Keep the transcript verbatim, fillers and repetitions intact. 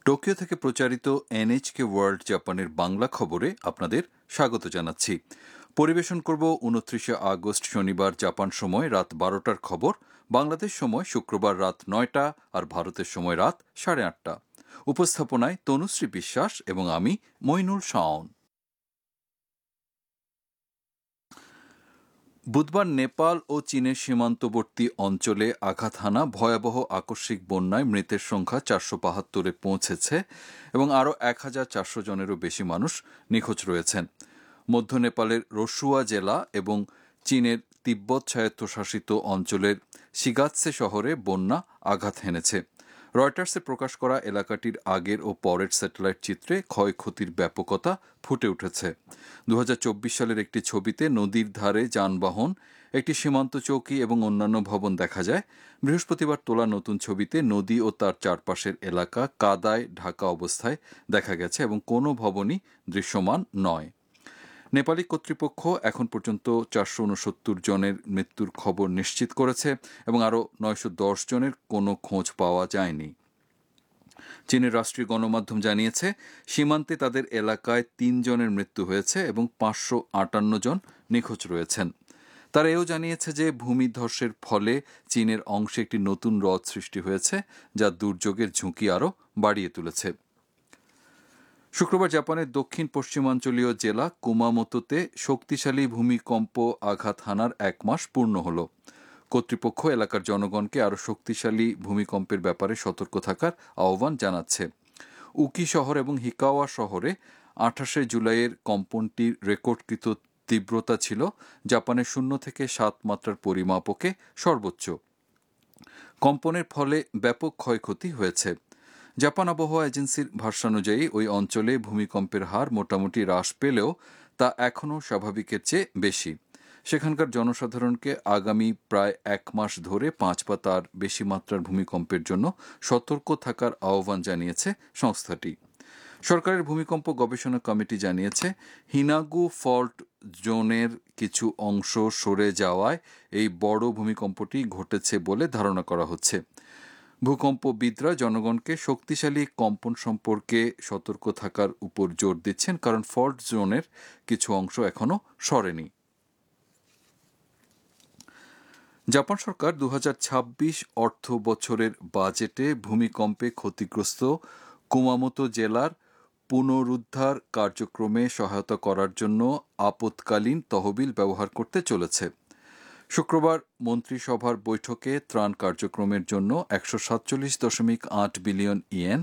Tokyo থেকে প্রচারিত NHK world জাপানের বাংলা খবরে আপনাদের স্বাগত জানাচ্ছি। পরিবেশন করব উনত্রিশে আগস্ট শনিবার জাপান সময় রাত বারোটার খবর, বাংলাদেশ সময় শুক্রবার রাত নয়টা আর ভারতের সময় রাত সাড়ে আটটা। উপস্থাপনায় তনুশ্রী বিশ্বাস এবং আমি মইনুল শাওন। বুধবার নেপাল ও চীনের সীমান্তবর্তী অঞ্চলে আঘাত হানা ভয়াবহ আকস্মিক বন্যায় মৃতের সংখ্যা চারশো বাহাত্তরে পৌঁছেছে এবং আরও এক হাজার চারশো জনেরও বেশি মানুষ নিখোঁজ রয়েছেন। মধ্য নেপালের রসুয়া জেলা এবং চীনের তিব্বত স্বায়ত্তশাসিত অঞ্চলের সিগাৎসে শহরে বন্যা আঘাত হেনেছে। রয়টার্সে প্রকাশ করা এলাকাটির আগের ও পরের স্যাটেলাইট চিত্রে ক্ষয়ক্ষতির ব্যাপকতা ফুটে উঠেছে। দু হাজার চব্বিশ সালের একটি ছবিতে নদীর ধারে যানবাহন, একটি সীমান্ত চৌকি এবং অন্যান্য ভবন দেখা যায়। বৃহস্পতিবার তোলা নতুন ছবিতে নদী ও তার চারপাশের এলাকা কাদায় ঢাকা অবস্থায় দেখা গেছে এবং কোনো ভবনই দৃশ্যমান নয়। নেপালি কর্তৃপক্ষ এখন পর্যন্ত চারশো উনসত্তর জনের মৃত্যুর খবর নিশ্চিত করেছে এবং আরও নয়শো দশ জনের কোনো খোঁজ পাওয়া যায়নি। চীনের রাষ্ট্রীয় গণমাধ্যম জানিয়েছে সীমান্তে তাদের এলাকায় তিন জনের মৃত্যু হয়েছে এবং পাঁচশো আটান্ন জন নিখোঁজ রয়েছেন। তারা এও জানিয়েছে যে ভূমিধসের ফলে চীনের অংশে একটি নতুন হ্রদ সৃষ্টি হয়েছে, যা দুর্যোগের ঝুঁকি আরও বাড়িয়ে তুলেছে। শুক্রবার জাপানের দক্ষিণ পশ্চিমাঞ্চলীয় জেলা কুমামোতোতে শক্তিশালী ভূমিকম্প আঘাত হানার এক মাস পূর্ণ হল। কর্তৃপক্ষ এলাকার জনগণকে আরও শক্তিশালী ভূমিকম্পের ব্যাপারে সতর্ক থাকার আহ্বান জানাচ্ছে। উকি শহর এবং হিকাওয়া শহরে আঠাশে জুলাইয়ের কম্পনটির রেকর্ডকৃত তীব্রতা ছিল জাপানের শূন্য থেকে সাত মাত্রার পরিমাপকে সর্বোচ্চ। কম্পনের ফলে ব্যাপক ক্ষয়ক্ষতি হয়েছে। জাপান আবহাওয়া এজেন্সির ভাষ্যানুযায়ী ওই অঞ্চলে ভূমিকম্পের হার মোটামুটি হ্রাস পেলেও তা এখনও স্বাভাবিকের চেয়ে বেশি। সেখানকার জনসাধারণকে আগামী প্রায় এক মাস ধরে পাঁচ বা তার বেশি মাত্রার ভূমিকম্পের জন্য সতর্ক থাকার আহ্বান জানিয়েছে সংস্থাটি। সরকারের ভূমিকম্প গবেষণা কমিটি জানিয়েছে হিনাগু ফল্ট জোনের কিছু অংশ সরে যাওয়ায় এই বড় ভূমিকম্পটি ঘটেছে বলে ধারণা করা হচ্ছে। ভূকম্পবিদরা জনগণকে শক্তিশালী কম্পন সম্পর্কে সতর্ক থাকার উপর জোর দিচ্ছেন, কারণ ফল্ট জোনের কিছু অংশ এখনও সরেনি। জাপান সরকার দু হাজার ছাব্বিশ অর্থ বছরের বাজেটে ভূমিকম্পে ক্ষতিগ্রস্ত কুমামোতো জেলার পুনরুদ্ধার কার্যক্রমে সহায়তা করার জন্য আপৎকালীন তহবিল ব্যবহার করতে চলেছে। শুক্রবার মন্ত্রিসভার বৈঠকে ত্রাণ কার্যক্রমের জন্য একশো সাতচল্লিশ দশমিক আট বিলিয়ন ইয়েন